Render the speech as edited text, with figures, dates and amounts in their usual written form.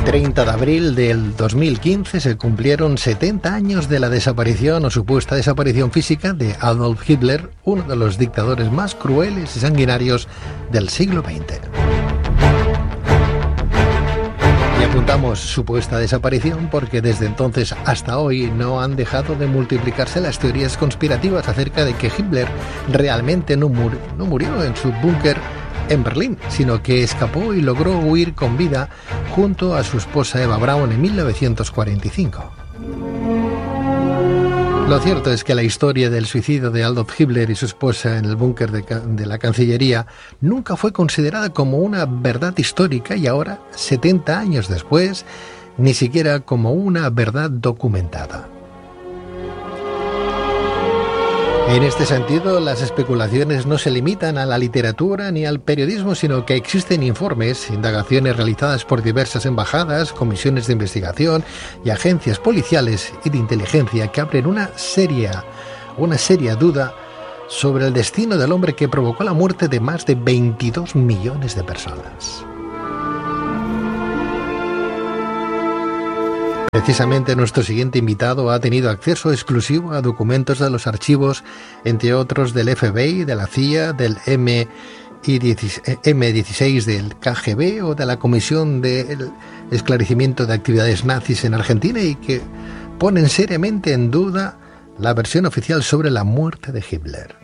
30 de abril del 2015 se cumplieron 70 años de la desaparición o supuesta desaparición física de Adolf Hitler, uno de los dictadores más crueles y sanguinarios del siglo XX. Y apuntamos supuesta desaparición porque desde entonces hasta hoy no han dejado de multiplicarse las teorías conspirativas acerca de que Hitler realmente no murió en su búnker en Berlín, sino que escapó y logró huir con vida junto a su esposa Eva Braun en 1945. Lo cierto es que la historia del suicidio de Adolf Hitler y su esposa en el búnker de la Cancillería nunca fue considerada como una verdad histórica y ahora, 70 años después, ni siquiera como una verdad documentada. En este sentido, las especulaciones no se limitan a la literatura ni al periodismo, sino que existen informes, indagaciones realizadas por diversas embajadas, comisiones de investigación y agencias policiales y de inteligencia que abren una seria duda sobre el destino del hombre que provocó la muerte de más de 22 millones de personas. Precisamente nuestro siguiente invitado ha tenido acceso exclusivo a documentos de los archivos, entre otros del FBI, de la CIA, del M16 del KGB o de la Comisión de Esclarecimiento de Actividades Nazis en Argentina y que ponen seriamente en duda la versión oficial sobre la muerte de Hitler.